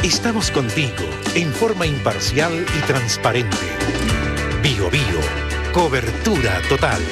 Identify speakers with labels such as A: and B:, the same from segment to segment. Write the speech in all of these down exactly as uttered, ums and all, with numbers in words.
A: Estamos contigo en forma imparcial y transparente. Bio Bio, cobertura total.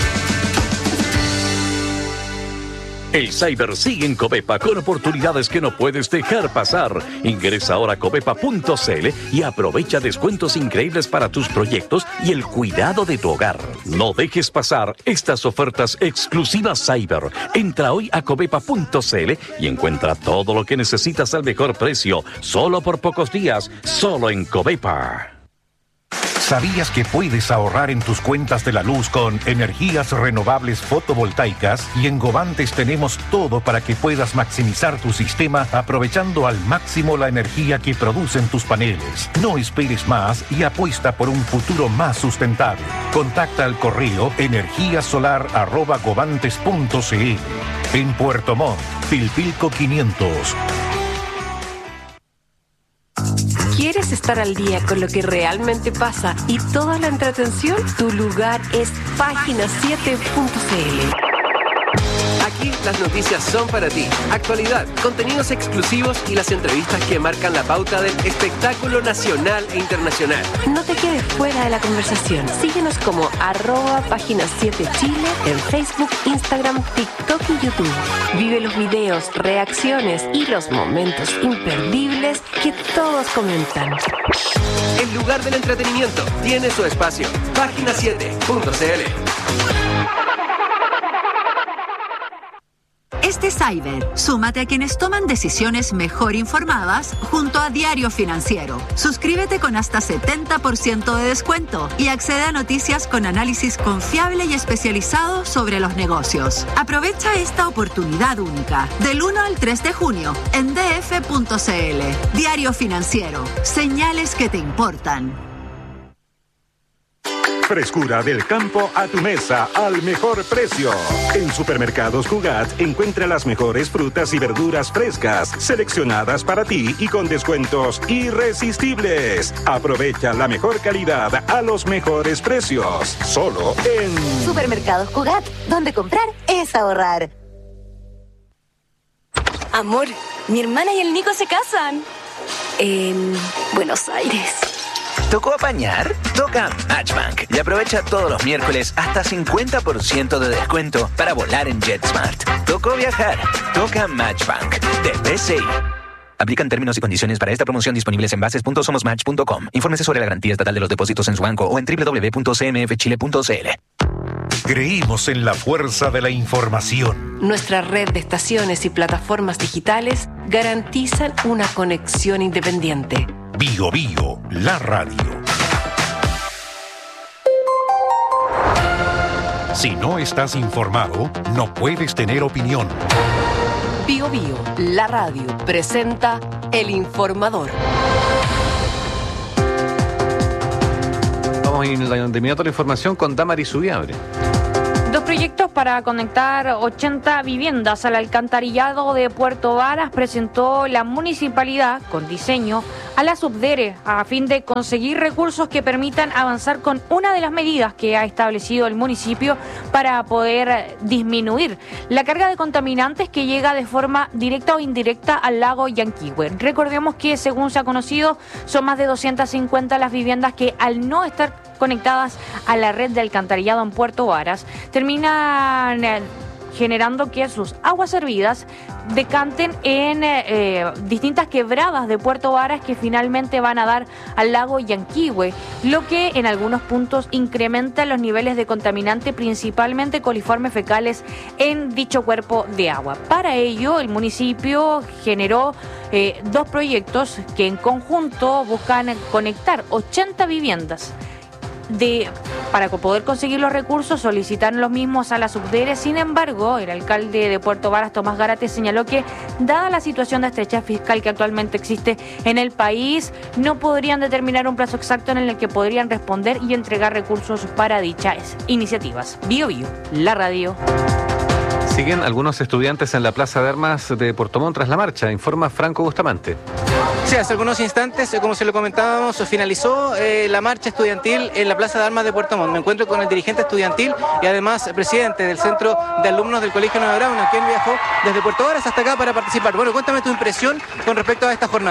B: El Cyber sigue en Covepa con oportunidades que no puedes dejar pasar. Ingresa ahora a covepa punto cl y aprovecha descuentos increíbles para tus proyectos y el cuidado de tu hogar. No dejes pasar estas ofertas exclusivas Cyber. Entra hoy a covepa punto cl y encuentra todo lo que necesitas al mejor precio, solo por pocos días, solo en Covepa.
A: ¿Sabías que puedes ahorrar en tus cuentas de la luz con energías renovables fotovoltaicas? Y en Govantes tenemos todo para que puedas maximizar tu sistema aprovechando al máximo la energía que producen tus paneles. No esperes más y apuesta por un futuro más sustentable. Contacta al correo energiasolar arroba govantes punto cl. En Puerto Montt, Pilpilco quinientos.
C: ¿Quieres estar al día con lo que realmente pasa y toda la entretención? Tu lugar es página siete punto cl.
D: Aquí las noticias son para ti. Actualidad, contenidos exclusivos y las entrevistas que marcan la pauta del espectáculo nacional e internacional.
C: No te quedes fuera de la conversación. Síguenos como arroba página siete Chile en Facebook, Instagram, TikTok y YouTube. Vive los videos, reacciones y los momentos imperdibles que todos comentan.
D: El lugar del entretenimiento tiene su espacio. página siete punto cl.
E: Este Cyber, súmate a quienes toman decisiones mejor informadas junto a Diario Financiero. Suscríbete con hasta setenta por ciento de descuento y accede a noticias con análisis confiable y especializado sobre los negocios. Aprovecha esta oportunidad única del uno al tres de junio en d f punto c l. Diario Financiero, señales que te importan.
F: Frescura del campo a tu mesa al mejor precio. En Supermercados Cugat encuentra las mejores frutas y verduras frescas, seleccionadas para ti y con descuentos irresistibles. Aprovecha la mejor calidad a los mejores precios. Solo en
G: Supermercados Cugat, donde comprar es ahorrar.
H: Amor, mi hermana y el Nico se casan. En Buenos Aires.
I: ¿Tocó apañar? Toca Matchbank y aprovecha todos los miércoles hasta cincuenta por ciento de descuento para volar en JetSmart. ¿Tocó viajar? Toca Matchbank de B C I. Aplican términos y condiciones para esta promoción disponibles en bases punto somos match punto com. Infórmese sobre la garantía estatal de los depósitos en su banco o en doble u doble u doble u punto c m f chile punto c l.
A: Creímos en la fuerza de la información.
C: Nuestra red de estaciones y plataformas digitales garantizan una conexión independiente.
A: Bio Bio, la radio. Si no estás informado, no puedes tener opinión.
C: Bio Bio, la radio, presenta El Informador.
J: Vamos de inmediato a la información con Damaris Ubiabre.
K: Dos proyectos para conectar ochenta viviendas al alcantarillado de Puerto Varas presentó la municipalidad con diseño a la Subdere a fin de conseguir recursos que permitan avanzar con una de las medidas que ha establecido el municipio para poder disminuir la carga de contaminantes que llega de forma directa o indirecta al lago Yanquihue. Recordemos que, según se ha conocido, son más de doscientas cincuenta las viviendas que, al no estar conectadas a la red de alcantarillado en Puerto Varas, terminan eh, generando que sus aguas servidas decanten en eh, distintas quebradas de Puerto Varas que finalmente van a dar al lago Yanquihue, lo que en algunos puntos incrementa los niveles de contaminante, principalmente coliformes fecales, en dicho cuerpo de agua. Para ello, el municipio generó eh, dos proyectos que en conjunto buscan conectar ochenta viviendas. De, para poder conseguir los recursos, solicitaron los mismos a la Subdere. Sin embargo, el alcalde de Puerto Varas, Tomás Gárate, señaló que, dada la situación de estrechez fiscal que actualmente existe en el país, no podrían determinar un plazo exacto en el que podrían responder y entregar recursos para dichas iniciativas. Bio Bio, la radio.
J: Siguen algunos estudiantes en la Plaza de Armas de Puerto Montt tras la marcha, informa Franco Bustamante.
L: Sí, hace algunos instantes, como se lo comentábamos, finalizó eh, la marcha estudiantil en la Plaza de Armas de Puerto Montt. Me encuentro con el dirigente estudiantil y además presidente del Centro de Alumnos del Colegio Nueva Brauna, quien viajó desde Puerto Varas hasta acá para participar. Bueno, cuéntame tu impresión con respecto a esta jornada.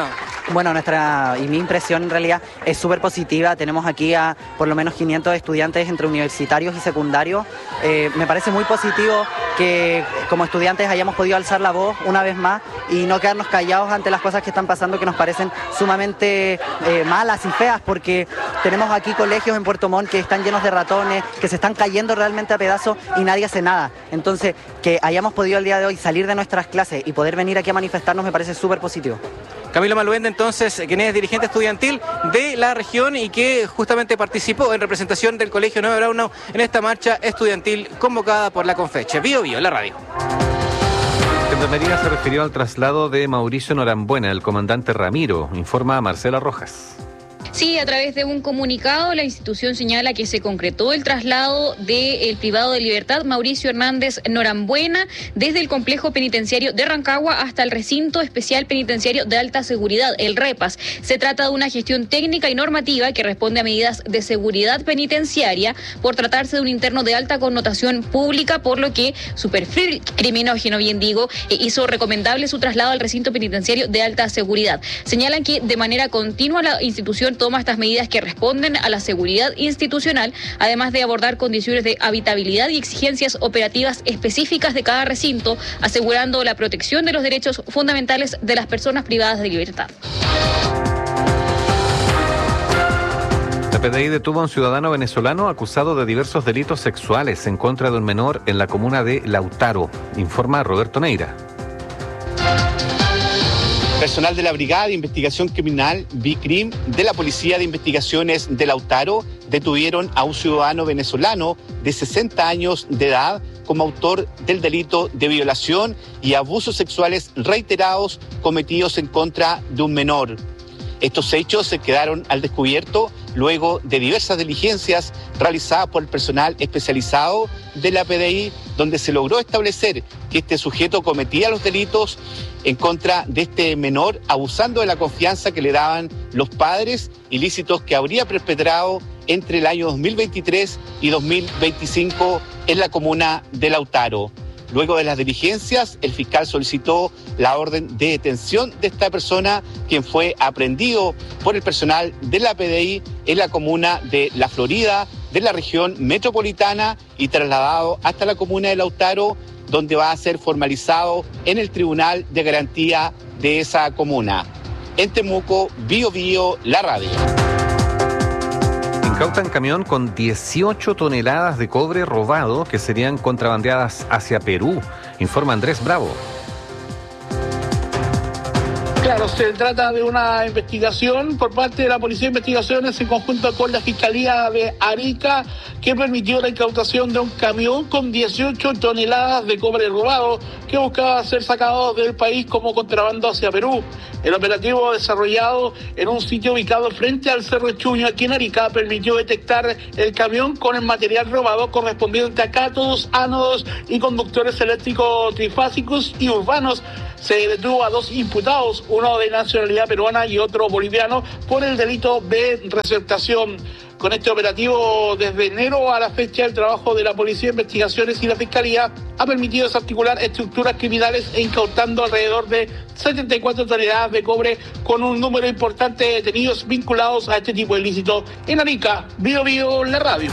M: Bueno, nuestra y mi impresión en realidad es súper positiva. Tenemos aquí a por lo menos quinientos estudiantes entre universitarios y secundarios. Eh, me parece muy positivo que como estudiantes hayamos podido alzar la voz una vez más y no quedarnos callados ante las cosas que están pasando, que nos parecen sumamente eh, malas y feas, porque tenemos aquí colegios en Puerto Montt que están llenos de ratones, que se están cayendo realmente a pedazos y nadie hace nada. Entonces, que hayamos podido el día de hoy salir de nuestras clases y poder venir aquí a manifestarnos me parece súper positivo.
L: Camilo Maluenda, entonces, quien es dirigente estudiantil de la región y que justamente participó en representación del Colegio nueve Braunau en esta marcha estudiantil convocada por la Confeche. Bio Bio, la radio.
J: Gendarmería se refirió al traslado de Mauricio Norambuena, el comandante Ramiro, informa a Marcela Rojas.
N: Sí, a través de un comunicado, la institución señala que se concretó el traslado del privado de libertad Mauricio Hernández Norambuena desde el complejo penitenciario de Rancagua hasta el recinto especial penitenciario de alta seguridad, el REPAS. Se trata de una gestión técnica y normativa que responde a medidas de seguridad penitenciaria por tratarse de un interno de alta connotación pública, por lo que su perfil criminógeno, bien digo, hizo recomendable su traslado al recinto penitenciario de alta seguridad. Señalan que de manera continua la institución toma estas medidas que responden a la seguridad institucional, además de abordar condiciones de habitabilidad y exigencias operativas específicas de cada recinto, asegurando la protección de los derechos fundamentales de las personas privadas de libertad.
J: La P D I detuvo a un ciudadano venezolano acusado de diversos delitos sexuales en contra de un menor en la comuna de Lautaro, informa Roberto Neira.
O: Personal de la Brigada de Investigación Criminal, BICRIM, de la Policía de Investigaciones de Lautaro, detuvieron a un ciudadano venezolano de sesenta años de edad como autor del delito de violación y abusos sexuales reiterados cometidos en contra de un menor. Estos hechos se quedaron al descubierto luego de diversas diligencias realizadas por el personal especializado de la P D I, donde se logró establecer que este sujeto cometía los delitos en contra de este menor, abusando de la confianza que le daban los padres, ilícitos que habría perpetrado entre el año dos mil veintitrés y dos mil veinticinco en la comuna de Lautaro. Luego de las diligencias, el fiscal solicitó la orden de detención de esta persona, quien fue aprehendido por el personal de la P D I en la comuna de La Florida, de la región metropolitana, y trasladado hasta la comuna de Lautaro, donde va a ser formalizado en el Tribunal de Garantía de esa comuna. En Temuco, Bio Bio, la radio.
J: Incautan camión con dieciocho toneladas de cobre robado que serían contrabandeadas hacia Perú, informa Andrés Bravo.
P: Claro, se trata de una investigación por parte de la Policía de Investigaciones en conjunto con la Fiscalía de Arica, que permitió la incautación de un camión con dieciocho toneladas de cobre robado que buscaba ser sacado del país como contrabando hacia Perú. El operativo desarrollado en un sitio ubicado frente al Cerro Chuño, aquí en Arica, permitió detectar el camión con el material robado correspondiente a cátodos, ánodos y conductores eléctricos trifásicos y urbanos. Se detuvo a dos imputados, uno de nacionalidad peruana y otro boliviano, por el delito de receptación. Con este operativo, desde enero a la fecha, el trabajo de la Policía de Investigaciones y la Fiscalía ha permitido desarticular estructuras criminales e incautando alrededor de setenta y cuatro toneladas de cobre, con un número importante de detenidos vinculados a este tipo de ilícito. En Arica, Bio Bio, la radio.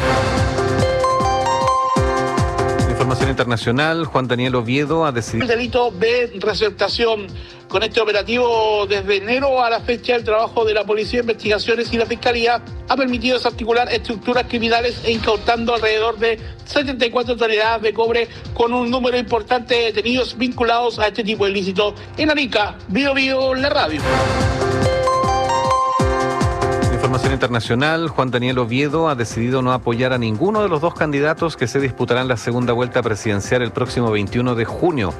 J: Información internacional, Juan Daniel Oviedo ha decidido...
P: El delito de receptación. Con este operativo, desde enero a la fecha, el trabajo de la Policía de Investigaciones y la Fiscalía ha permitido desarticular estructuras criminales e incautando alrededor de setenta y cuatro toneladas de cobre, con un número importante de detenidos vinculados a este tipo de ilícito. En Arica, Bio Bio, la radio.
J: Información internacional, Juan Daniel Oviedo ha decidido no apoyar a ninguno de los dos candidatos que se disputarán la segunda vuelta presidencial el próximo veintiuno de junio.